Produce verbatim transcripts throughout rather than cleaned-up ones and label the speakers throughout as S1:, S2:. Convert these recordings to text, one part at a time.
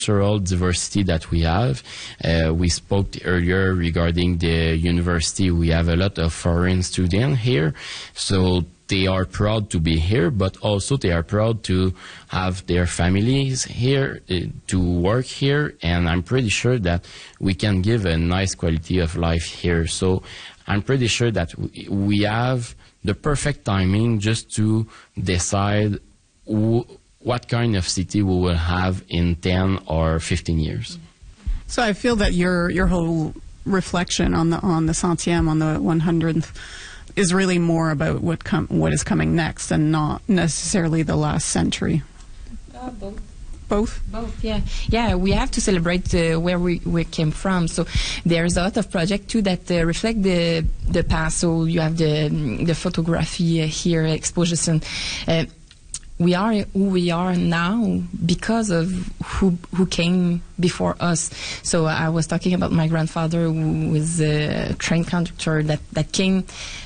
S1: cultural diversity that we have. Uh, we spoke earlier regarding the university. We have a lot of foreign students here, so they are proud to be here, but also they are proud to have their families here, uh, to work here, and I'm pretty sure that we can give a nice quality of life here. So I'm pretty sure that we have the perfect timing just to decide who, what kind of city we will have in ten or fifteen years.
S2: So I feel that your your whole reflection on the on the centième, on the one hundredth, is really more about what com what is coming next and not necessarily the last century.
S3: Uh, both.
S2: Both?
S3: Both, yeah. Yeah, we have to celebrate uh, where we, we came from. So there's a lot of projects, too, that uh, reflect the the past. So you have the, the photography uh, here, exposition. Uh, we are who we are now because of who who came before us. So I was talking about my grandfather, who was a train conductor that, that came.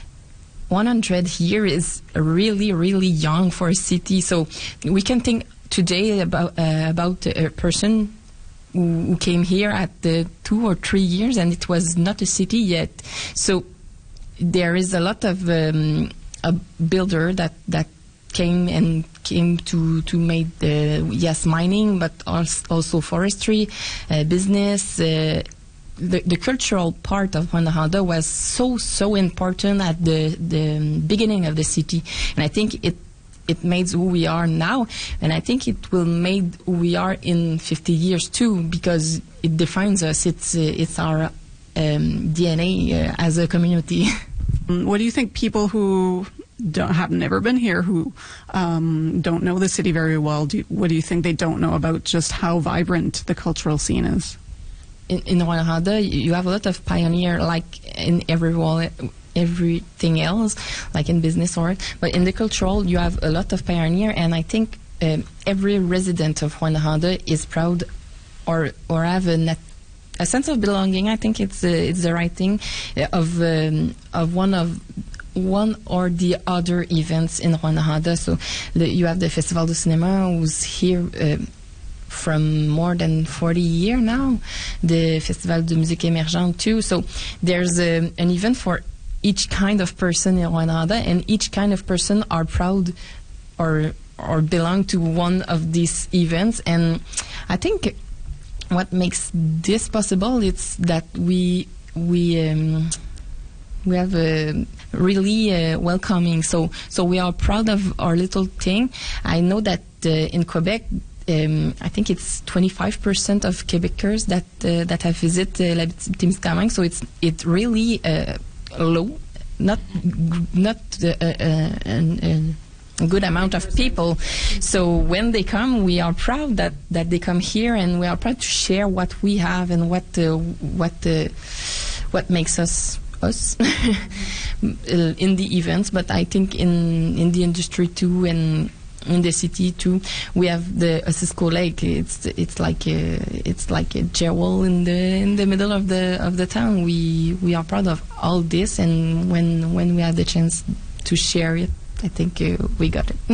S3: one hundred here is really, really young for a city. So we can think today about uh, about a person who, who came here at the two or three years, and it was not a city yet. So there is a lot of um, a builder that that came and came to to make the yes mining, but also forestry, uh, business. Uh, The, the cultural part of Rwanda was so, so important at the, the beginning of the city. And I think it it made who we are now. And I think it will make who we are in fifty years too, because it defines us. It's, uh, it's our um, D N A uh, as a community.
S2: What do you think people who don't, have never been here, who um, don't know the city very well, do you, what do you think they don't know about just how vibrant the cultural scene is?
S3: In, in Rwanda, you have a lot of pioneer, like in every wall, everything else, like in business or, but in the cultural, you have a lot of pioneer, and I think um, every resident of Rwanda is proud, or or have a, net, a sense of belonging. I think it's uh, it's the right thing uh, of um, of one of. one or the other events in Rwanda. So the, you have the Festival du Cinéma, who's here. Uh, from more than forty years now, the Festival de Musique Émergente too. So there's a, an event for each kind of person in Rwanda, and each kind of person are proud or or belong to one of these events. And I think what makes this possible is that we we um, we have a really uh, welcoming. So so we are proud of our little thing. I know that uh, in Quebec, Um, I think it's twenty-five percent of Quebecers that uh, that have visited uh, La Témiscamingue, so it's it really uh, low, not not uh, uh, an, an a good amount of people. So when they come, we are proud that, that they come here, and we are proud to share what we have and what uh, what uh, what makes us us in the events. But I think in in the industry too, and in the city too, we have the Osisco Lake. It's it's like a, it's like a jewel in the in the middle of the of the town. We we are proud of all this, and when when we had the chance to share it, I think uh, we got it.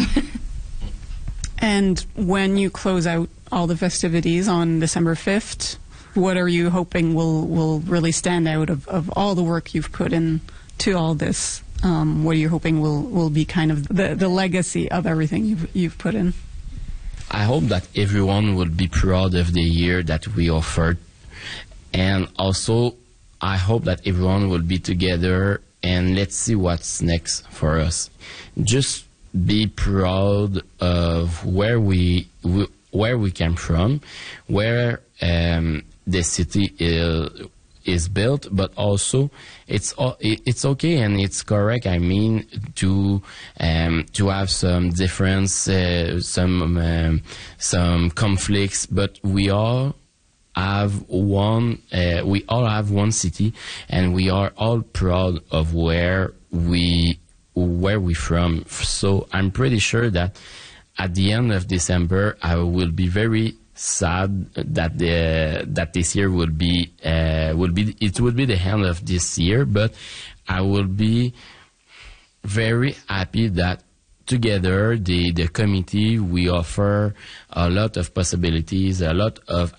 S2: And when you close out all the festivities on December fifth, what are you hoping will will really stand out of, of all the work you've put in to all this? Um, what are you hoping will, will be kind of the, the legacy of everything you've, you've put in?
S1: I hope that everyone will be proud of the year that we offered. And also, I hope that everyone will be together, and let's see what's next for us. Just be proud of where we, we where we came from, where um, the city is, is built, but also it's it's okay and it's correct. I mean, to um, to have some difference, uh, some um, some conflicts, but we all have one. Uh, we all have one city, and we are all proud of where we where we from. So I'm pretty sure that at the end of December, I will be very sad that the that this year will be uh, will be it will be the end of this year, but I will be very happy that together the the committee we offer a lot of possibilities, a lot of